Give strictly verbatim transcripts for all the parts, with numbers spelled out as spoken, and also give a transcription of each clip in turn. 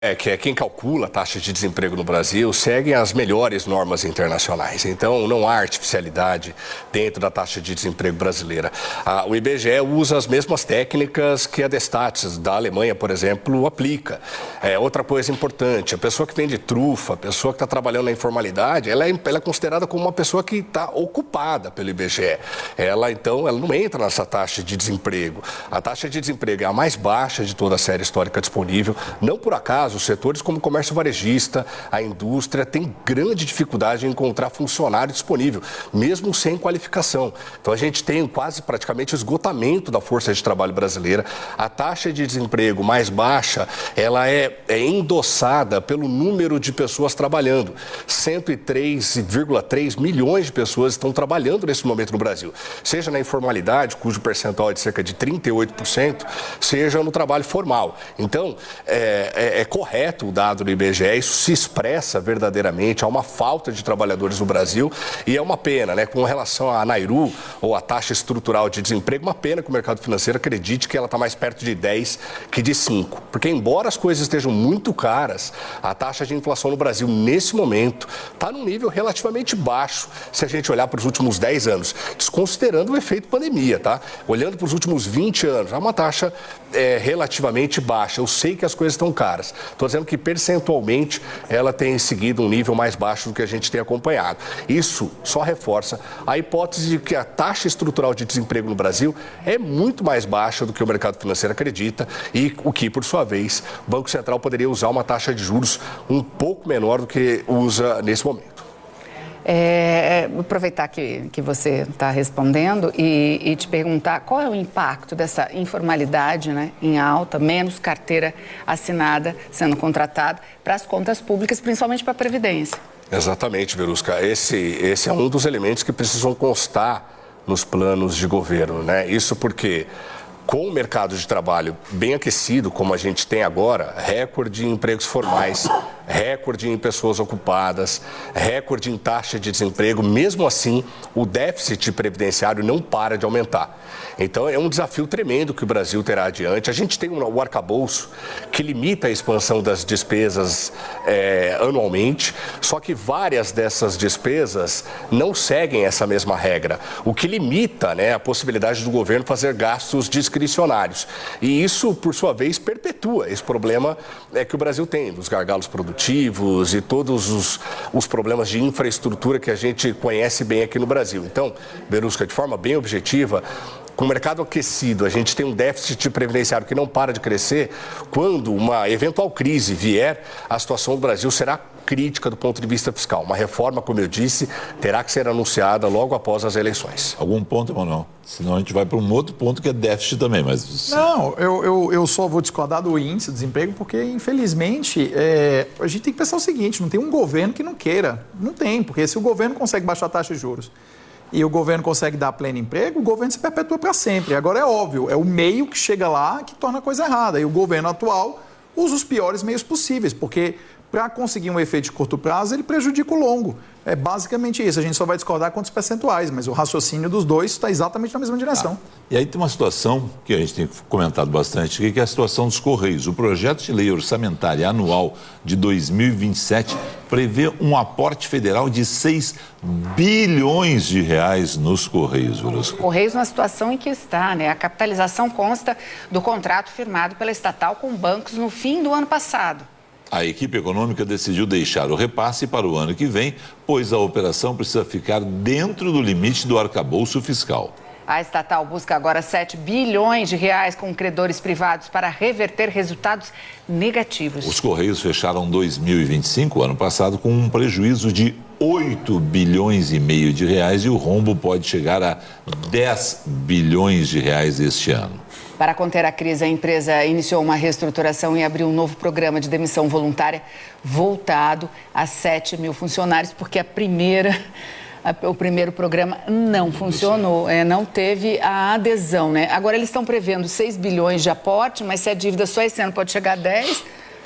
É, que é quem calcula a taxa de desemprego no Brasil segue as melhores normas internacionais. Então, não há artificialidade dentro da taxa de desemprego brasileira. Ah, o I B G E usa as mesmas técnicas que a Destatis da Alemanha, por exemplo, aplica. É, outra coisa importante, a pessoa que vende trufa, a pessoa que está trabalhando na informalidade, ela é, ela é considerada como uma pessoa que está ocupada pelo I B G E. Ela, então, ela não entra nessa taxa de desemprego. A taxa de desemprego é a mais baixa de toda a série histórica disponível. Não por acaso, os setores como o comércio varejista, a indústria, têm grande dificuldade em encontrar funcionário disponível, mesmo sem qualificação. Então, a gente tem quase praticamente o esgotamento da força de trabalho brasileira. A taxa de desemprego mais baixa, ela é, é endossada pelo número de pessoas trabalhando. cento e três vírgula três milhões de pessoas estão trabalhando nesse momento no Brasil, seja na informalidade, cujo percentual é de cerca de trinta e oito por cento, seja no trabalho formal. Então, é, é, é correto o dado do I B G E, isso se expressa verdadeiramente, há uma falta de trabalhadores no Brasil e é uma pena, né? Com relação à Nairu, ou a taxa estrutural de desemprego, uma pena que o mercado financeiro acredite que ela está mais perto de dez que de cinco. Porque embora as coisas estejam muito caras, a taxa de inflação no Brasil, nesse momento, está num nível relativamente baixo, se a gente olhar para os últimos dez anos, desconsiderando o efeito pandemia, tá? Olhando para os últimos vinte anos, há uma taxa é, relativamente baixa. Eu sei que as coisas estão caras. Estou dizendo que percentualmente ela tem seguido um nível mais baixo do que a gente tem acompanhado. Isso só reforça a hipótese de que a taxa estrutural de desemprego no Brasil é muito mais baixa do que o mercado financeiro acredita e o que, por sua vez, o Banco Central poderia usar uma taxa de juros um pouco menor do que usa nesse momento. É, aproveitar que, que você está respondendo e, e te perguntar qual é o impacto dessa informalidade, né, em alta, menos carteira assinada sendo contratada para as contas públicas, principalmente para a Previdência. Exatamente, Verusca. Esse, esse é um dos elementos que precisam constar nos planos de governo, né? Isso porque, com o mercado de trabalho bem aquecido, como a gente tem agora, recorde em empregos formais, recorde em pessoas ocupadas, recorde em taxa de desemprego, mesmo assim, o déficit previdenciário não para de aumentar. Então, é um desafio tremendo que o Brasil terá adiante. A gente tem o arcabouço que limita a expansão das despesas é, anualmente, só que várias dessas despesas não seguem essa mesma regra, o que limita, né, a possibilidade do governo fazer gastos discricionários. E isso, por sua vez, perpetua esse problema é, que o Brasil tem, dos gargalos produtivos e todos os, os problemas de infraestrutura que a gente conhece bem aqui no Brasil. Então, Verusca, de forma bem objetiva, com o mercado aquecido, a gente tem um déficit previdenciário que não para de crescer. Quando uma eventual crise vier, a situação do Brasil será crítica do ponto de vista fiscal. Uma reforma, como eu disse, terá que ser anunciada logo após as eleições. Algum ponto, Emanuel? Senão a gente vai para um outro ponto que é déficit também. Mas... Não, eu, eu, eu só vou discordar do índice de desemprego porque, infelizmente, é, a gente tem que pensar o seguinte, não tem um governo que não queira. Não tem, porque se o governo consegue baixar a taxa de juros e o governo consegue dar pleno emprego, o governo se perpetua para sempre. Agora é óbvio, é o meio que chega lá que torna a coisa errada. E o governo atual usa os piores meios possíveis, porque para conseguir um efeito de curto prazo, ele prejudica o longo. É basicamente isso. A gente só vai discordar quantos percentuais, mas o raciocínio dos dois está exatamente na mesma direção. Ah, e aí tem uma situação que a gente tem comentado bastante, que é a situação dos Correios. O projeto de lei orçamentária anual de dois mil e vinte e sete prevê um aporte federal de seis bilhões de reais nos Correios, Verusca. Correios na situação em que está, né? A capitalização consta do contrato firmado pela estatal com bancos no fim do ano passado. A equipe econômica decidiu deixar o repasse para o ano que vem, pois a operação precisa ficar dentro do limite do arcabouço fiscal. A estatal busca agora sete bilhões de reais com credores privados para reverter resultados negativos. Os Correios fecharam dois mil e vinte e cinco, ano passado, com um prejuízo de oito bilhões e meio de reais e o rombo pode chegar a dez bilhões de reais este ano. Para conter a crise, a empresa iniciou uma reestruturação e abriu um novo programa de demissão voluntária voltado a sete mil funcionários, porque a primeira, a, o primeiro programa não funcionou, é, não teve a adesão, né? Agora eles estão prevendo seis bilhões de aporte, mas se a dívida só esse ano pode chegar a dez...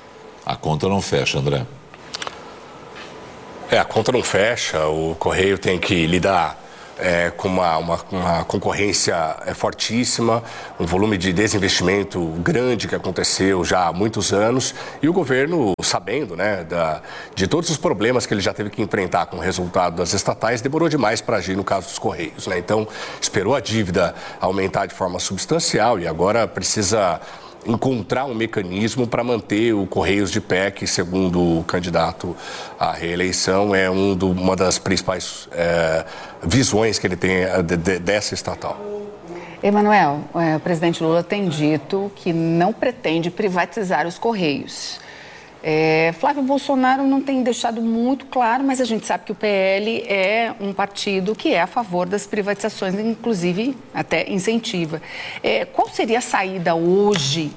A conta não fecha, André. É, a conta não fecha, o Correio tem que lidar é, com uma, uma, uma concorrência é, fortíssima, um volume de desinvestimento grande que aconteceu já há muitos anos, e o governo, sabendo, né, da, de todos os problemas que ele já teve que enfrentar com o resultado das estatais, demorou demais para agir no caso dos Correios, né? Então, esperou a dívida aumentar de forma substancial e agora precisa encontrar um mecanismo para manter o Correios de pé, que, segundo o candidato à reeleição, é um do, uma das principais é, visões que ele tem de, de, dessa estatal. Emanuel, é, o presidente Lula tem dito que não pretende privatizar os Correios. É, Flávio Bolsonaro não tem deixado muito claro, mas a gente sabe que o P L é um partido que é a favor das privatizações, inclusive até incentiva. É, qual seria a saída hoje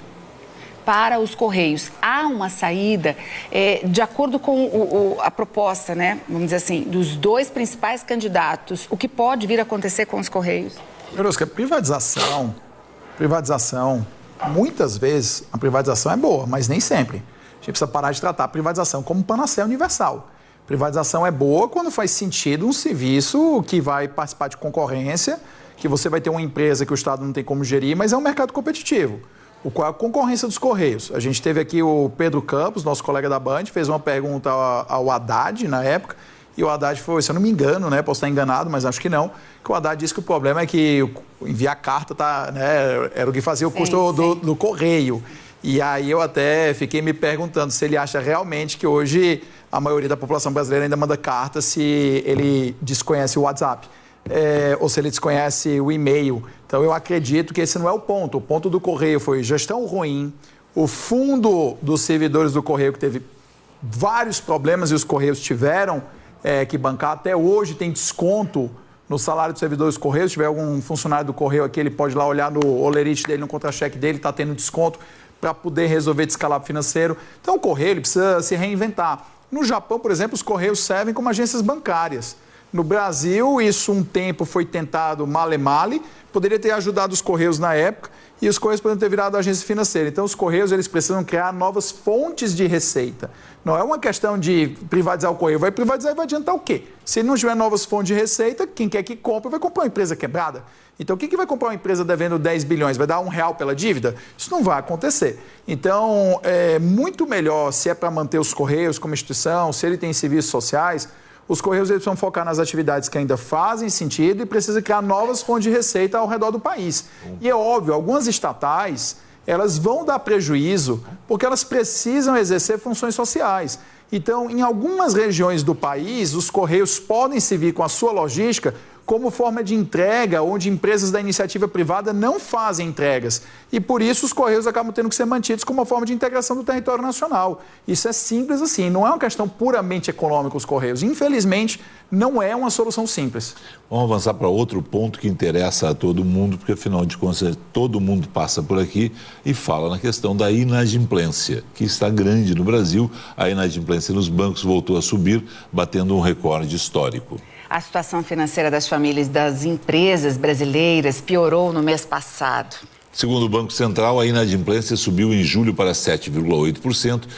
para os Correios? Há uma saída, é, de acordo com o, o, a proposta, né, vamos dizer assim, dos dois principais candidatos, o que pode vir a acontecer com os Correios? Verusca, privatização, privatização, muitas vezes a privatização é boa, mas nem sempre. A gente precisa parar de tratar a privatização como panaceia universal. Privatização é boa quando faz sentido um serviço que vai participar de concorrência, que você vai ter uma empresa que o Estado não tem como gerir, mas é um mercado competitivo. O qual é a concorrência dos Correios? A gente teve aqui o Pedro Campos, nosso colega da Band, fez uma pergunta ao Haddad na época, e o Haddad foi, se eu não me engano, né, posso estar enganado, mas acho que não, que o Haddad disse que o problema é que enviar carta tá, né, era o que fazia o sim, custo sim. Do, do correio. E aí eu até fiquei me perguntando se ele acha realmente que hoje a maioria da população brasileira ainda manda carta se ele desconhece o WhatsApp, é, ou se ele desconhece o e-mail. Então eu acredito que esse não é o ponto. O ponto do Correio foi gestão ruim, o fundo dos servidores do Correio que teve vários problemas e os Correios tiveram é, que bancar. Até hoje tem desconto no salário dos servidores do Correio. Se tiver algum funcionário do Correio aqui, ele pode ir lá olhar no olerite dele, no contra-cheque dele, está tendo desconto para poder resolver descalabro financeiro. Então, o Correio ele precisa se reinventar. No Japão, por exemplo, os Correios servem como agências bancárias. No Brasil, isso um tempo foi tentado male-male, poderia ter ajudado os Correios na época, e os Correios poderiam ter virado agência financeira. Então, os Correios eles precisam criar novas fontes de receita. Não é uma questão de privatizar o Correio. Vai privatizar e vai adiantar o quê? Se não tiver novas fontes de receita, quem quer que compre vai comprar uma empresa quebrada. Então, o que, que vai comprar uma empresa devendo dez bilhões? Vai dar um real pela dívida? Isso não vai acontecer. Então, é muito melhor, se é para manter os Correios como instituição, se ele tem serviços sociais, os Correios eles precisam focar nas atividades que ainda fazem sentido e precisa criar novas fontes de receita ao redor do país. E é óbvio, algumas estatais, elas vão dar prejuízo porque elas precisam exercer funções sociais. Então, em algumas regiões do país, os Correios podem servir com a sua logística como forma de entrega, onde empresas da iniciativa privada não fazem entregas. E por isso os Correios acabam tendo que ser mantidos como uma forma de integração do território nacional. Isso é simples assim, não é uma questão puramente econômica os Correios. Infelizmente, não é uma solução simples. Vamos avançar para outro ponto que interessa a todo mundo, porque afinal de contas todo mundo passa por aqui e fala na questão da inadimplência, que está grande no Brasil. A inadimplência nos bancos voltou a subir, batendo um recorde histórico. A situação financeira das famílias e das empresas brasileiras piorou no mês passado. Segundo o Banco Central, a inadimplência subiu em julho para sete vírgula oito por cento.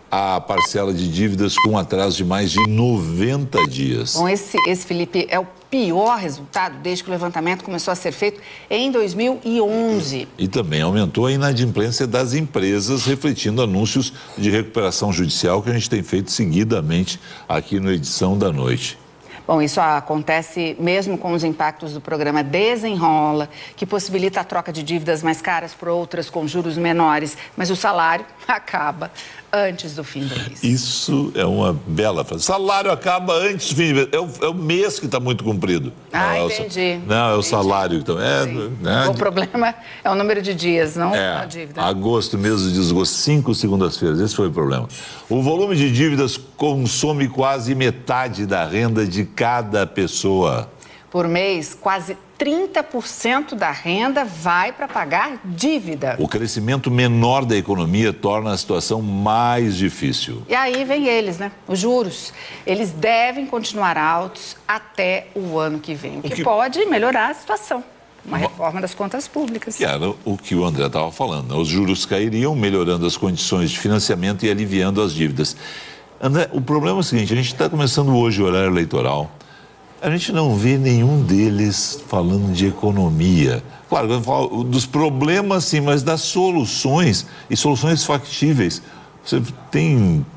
A parcela de dívidas com atraso de mais de noventa dias. Bom, esse, esse, Felipe, é o pior resultado desde que o levantamento começou a ser feito em dois mil e onze. E também aumentou a inadimplência das empresas, refletindo anúncios de recuperação judicial que a gente tem feito seguidamente aqui no Edição da Noite. Bom, isso acontece mesmo com os impactos do programa Desenrola, que possibilita a troca de dívidas mais caras por outras com juros menores, mas o salário acaba antes do fim do mês. Isso é uma bela frase. Salário acaba antes do fim do mês. É o, é o mês que está muito comprido. Ah, não, entendi. É o, não, é o entendi. salário. Então, é, né? O problema é o número de dias, não é, a dívida. Agosto, mês de desgosto, cinco segundas-feiras. Esse foi o problema. O volume de dívidas consome quase metade da renda de cada pessoa. Por mês, quase trinta por cento da renda vai para pagar dívida. O crescimento menor da economia torna a situação mais difícil. E aí vem eles, né? Os juros. Eles devem continuar altos até o ano que vem, o que, o que... pode melhorar a situação. Uma reforma das contas públicas. Que era o que o André estava falando. Os juros cairiam, melhorando as condições de financiamento e aliviando as dívidas. André, o problema é o seguinte, a gente está começando hoje o horário eleitoral. a gente não vê nenhum deles falando de economia. Claro, eu falo dos problemas, sim, mas das soluções, e soluções factíveis. Você tem